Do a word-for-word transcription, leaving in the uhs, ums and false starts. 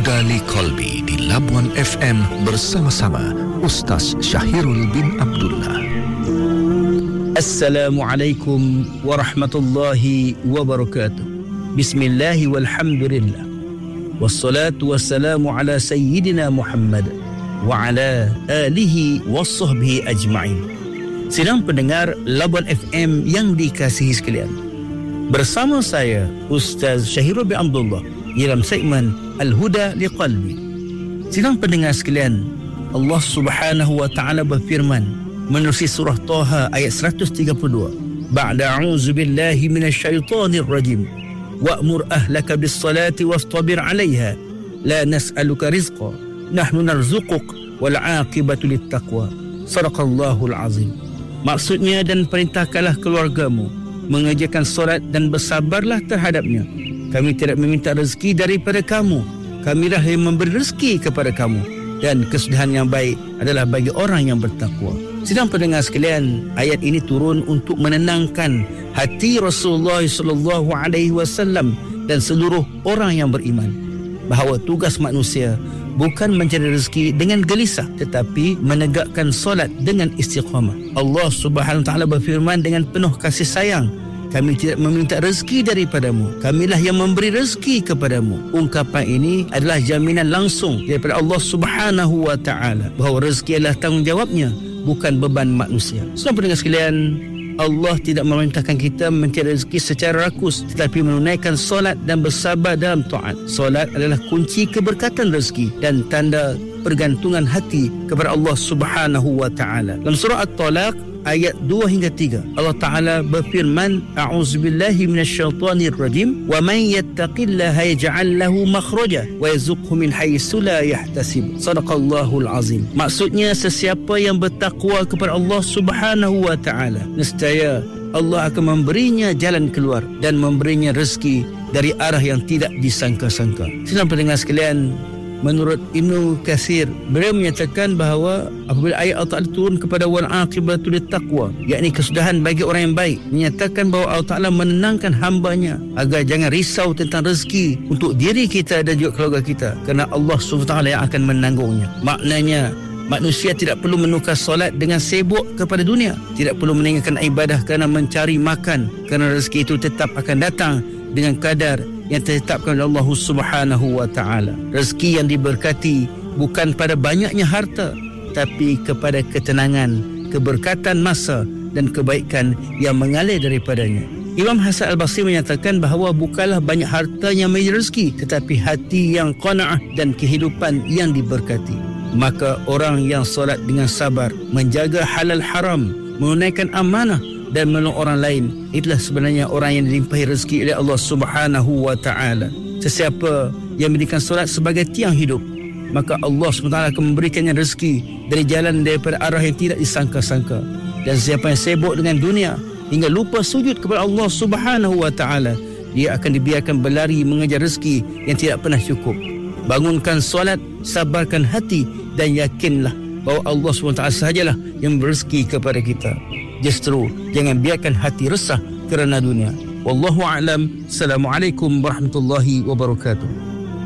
Al-Huda li Qalbi di Labuan F M bersama-sama Ustaz Syahirul bin Abdullah. Assalamualaikum warahmatullahi wabarakatuh. Bismillahi walhamdulillah. Wassalatu wassalamu ala sayyidina Muhammad wa ala alihi wassahbihi ajma'in. Sidang pendengar Labuan F M yang dikasihi sekalian, bersama saya Ustaz Syahirul bin Abdullah dalam segmen Al-Huda li Qalbi. Sidang pendengar sekalian, Allah Subhanahu wa taala berfirman menerusi surah Taha ayat seratus tiga puluh dua. Ba'da a'udzu billahi minasyaitonir rajim. Wa'mur ahlaka bis-salati wastabir 'alaiha la nas'aluka rizqa nahnu narzuquk wal 'aqibatu lit-taqwa. Sadaqallahul azim. Maksudnya, dan perintahkanlah keluargamu mengerjakan solat dan bersabarlah terhadapnya. Kami tidak meminta rezeki daripada kamu, kamilah yang memberi rezeki kepada kamu, dan kesudahan yang baik adalah bagi orang yang bertakwa. Sidang pendengar sekalian, ayat ini turun untuk menenangkan hati Rasulullah sallallahu alaihi wasallam dan seluruh orang yang beriman bahawa tugas manusia bukan mencari rezeki dengan gelisah, tetapi menegakkan solat dengan istiqamah. Allah Subhanahu wa taala berfirman dengan penuh kasih sayang, kami tidak meminta rezeki daripadamu, kamilah yang memberi rezeki kepadamu. Ungkapan ini adalah jaminan langsung daripada Allah Subhanahu wa taala bahawa rezeki adalah tanggungjawabnya, bukan beban manusia. Saudara pendengar sekalian, Allah tidak memerintahkan kita mencari rezeki secara rakus, tetapi menunaikan solat dan bersabar dalam taat. Solat adalah kunci keberkatan rezeki dan tanda pergantungan hati kepada Allah Subhanahu wa taala. Dalam surah At-Talaq ayat dua hingga tiga, Allah Ta'ala berfirman, A'udzubillahi minasyaitonir rajim, wa man yattaqillaha yaj'al lahu makhraja wa yarzuqhu min haitsu la yahtasib. Sadaqallahul azim. Maksudnya, sesiapa yang bertakwa kepada Allah Subhanahu wa taala, nescaya Allah akan memberinya jalan keluar dan memberinya rezeki dari arah yang tidak disangka-sangka. Sidang pendengar sekalian, menurut Ibnu Katsir, beliau menyatakan bahawa apabila ayat Allah Ta'ala turun kepada wal aqibatu littaqwa, yakni kesudahan bagi orang yang baik, menyatakan bahawa Allah Ta'ala menenangkan hambanya agar jangan risau tentang rezeki untuk diri kita dan juga keluarga kita, kerana Allah subhanahu wa taala yang akan menanggungnya. Maknanya, manusia tidak perlu menukar solat dengan sibuk kepada dunia, tidak perlu meninggalkan ibadah kerana mencari makan, kerana rezeki itu tetap akan datang dengan kadar yang ditetapkan oleh Allah Subhanahu wa taala. Rezeki yang diberkati bukan pada banyaknya harta, tapi kepada ketenangan, keberkatan masa dan kebaikan yang mengalir daripadanya. Imam Hasan Al-Basri menyatakan bahawa bukanlah banyak harta yang memberi rezeki, tetapi hati yang qanaah dan kehidupan yang diberkati. Maka orang yang solat dengan sabar, menjaga halal haram, menunaikan amanah dan menolong orang lain, itulah sebenarnya orang yang dilimpahi rezeki oleh Allah Subhanahu wa taala. Sesiapa yang menjadikan solat sebagai tiang hidup, maka Allah subhanahu wa taala akan memberikannya rezeki dari jalan daripada arah yang tidak disangka-sangka. Dan siapa yang sibuk dengan dunia hingga lupa sujud kepada Allah Subhanahu wa taala, dia akan dibiarkan berlari mengejar rezeki yang tidak pernah cukup. Bangunkan solat, sabarkan hati, dan yakinlah bahawa Allah subhanahu wa taala sahajalah yang berezeki kepada kita. Justru jangan biarkan hati resah kerana dunia. Wallahu a'lam. Assalamualaikum warahmatullahi wabarakatuh.